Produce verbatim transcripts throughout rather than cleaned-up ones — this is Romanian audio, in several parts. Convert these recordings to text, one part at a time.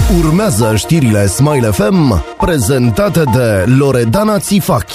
Urmează știrile Smile F M, prezentate de Loredana Țifachi.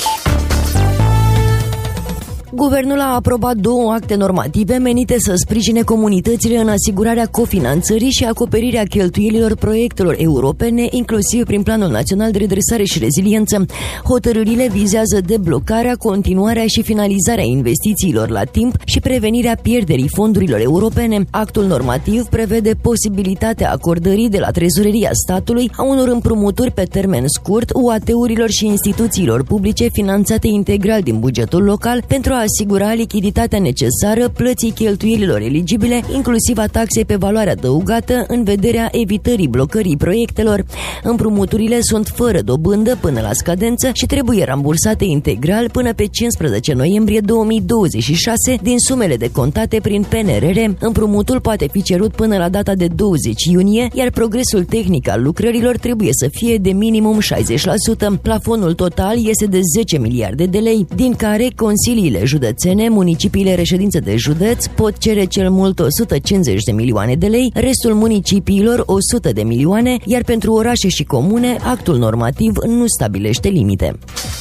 Guvernul a aprobat două acte normative menite să sprijine comunitățile în asigurarea cofinanțării și acoperirea cheltuielilor proiectelor europene, inclusiv prin Planul Național de Redresare și Reziliență. Hotărârile vizează deblocarea, continuarea și finalizarea investițiilor la timp și prevenirea pierderii fondurilor europene. Actul normativ prevede posibilitatea acordării de la Trezoreria statului a unor împrumuturi pe termen scurt U A T-urilor și instituțiilor publice finanțate integral din bugetul local pentru a asigura lichiditatea necesară plății cheltuielilor eligibile, inclusiv a taxei pe valoare adăugată, în vederea evitării blocării proiectelor. Împrumuturile sunt fără dobândă până la scadență și trebuie rambursate integral până pe cincisprezece noiembrie două mii douăzeci și șase din sumele decontate prin P N R R. Împrumutul poate fi cerut până la data de douăzeci iunie, iar progresul tehnic al lucrărilor trebuie să fie de minimum șaizeci la sută. Plafonul total este de zece miliarde de lei, din care consiliile județene, municipiile reședințe de județ pot cere cel mult o sută cincizeci de milioane de lei, restul municipiilor o sută de milioane, iar pentru orașe și comune, actul normativ nu stabilește limite.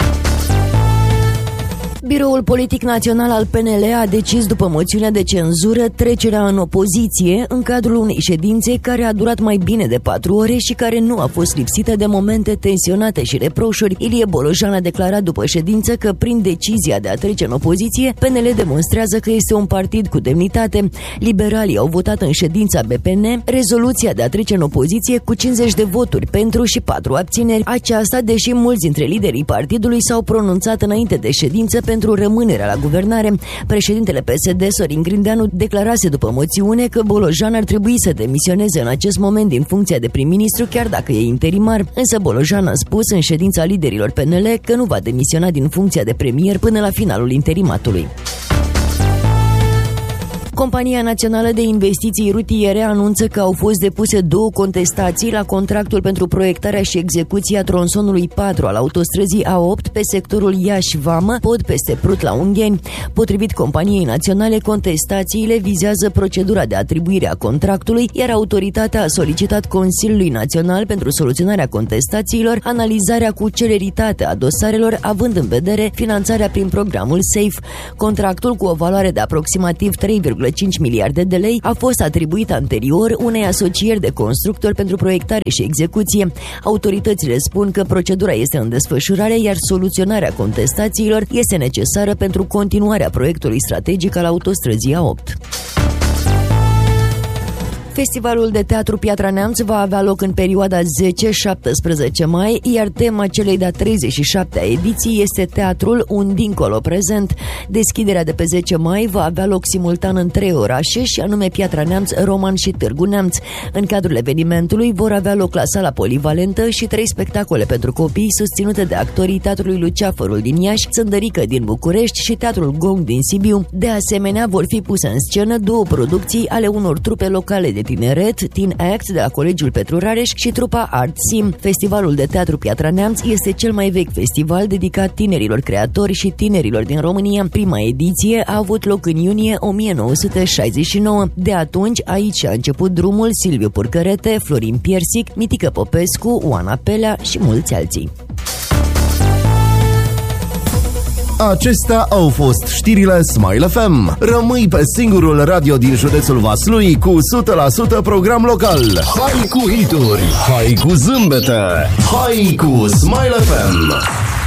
Biroul Politic Național al P N L a decis, după moțiunea de cenzură, trecerea în opoziție în cadrul unei ședințe care a durat mai bine de patru ore și care nu a fost lipsită de momente tensionate și reproșuri. Ilie Bolojan a declarat după ședință că, prin decizia de a trece în opoziție, P N L demonstrează că este un partid cu demnitate. Liberalii au votat în ședința B P N rezoluția de a trece în opoziție cu cincizeci de voturi pentru și patru abțineri. Aceasta, deși mulți dintre liderii partidului s-au pronunțat înainte de ședință pentru pentru rămânerea la guvernare. Președintele P S D, Sorin Grindeanu, declarase după moțiune că Bolojan ar trebui să demisioneze în acest moment din funcția de prim-ministru, chiar dacă e interimar. Însă Bolojan a spus în ședința liderilor P N L că nu va demisiona din funcția de premier până la finalul interimatului. Compania Națională de Investiții Rutiere anunță că au fost depuse două contestații la contractul pentru proiectarea și execuția tronsonului patru al autostrăzii A opt pe sectorul Iași-Vamă, pod peste Prut la Ungheni. Potrivit companiei naționale, contestațiile vizează procedura de atribuire a contractului, iar autoritatea a solicitat Consiliului Național pentru soluționarea contestațiilor analizarea cu celeritate a dosarelor, având în vedere finanțarea prin programul SAFE. Contractul, cu o valoare de aproximativ trei virgulă cinci miliarde de lei, a fost atribuit anterior unei asocieri de constructori pentru proiectare și execuție. Autoritățile spun că procedura este în desfășurare, iar soluționarea contestațiilor este necesară pentru continuarea proiectului strategic al autostrăzii A opt. Festivalul de teatru Piatra Neamț va avea loc în perioada zece șaptesprezece mai, iar tema celei de-a treizeci și șaptea ediții este teatrul Un dincolo prezent. Deschiderea de pe zece mai va avea loc simultan în trei orașe, și anume Piatra Neamț, Roman și Târgu Neamț. În cadrul evenimentului vor avea loc la Sala Polivalentă și trei spectacole pentru copii susținute de actorii Teatrului Luceafărul din Iași, Țândărică din București și Teatrul Gong din Sibiu. De asemenea, vor fi puse în scenă două producții ale unor trupe locale de tineret, Teen Act de la Colegiul Petru Rareș și trupa Art Sim. Festivalul de teatru Piatra Neamț este cel mai vechi festival dedicat tinerilor creatori și tinerilor din România. Prima ediție a avut loc în iunie o mie nouă sute șaizeci și nouă. De atunci, aici a început drumul Silviu Purcărete, Florin Piersic, Mitică Popescu, Oana Pelea și mulți alții. Acestea au fost știrile Smile F M. Rămâi pe singurul radio din județul Vaslui cu o sută la sută program local. Hai cu hituri, hai cu zâmbete, hai cu Smile F M.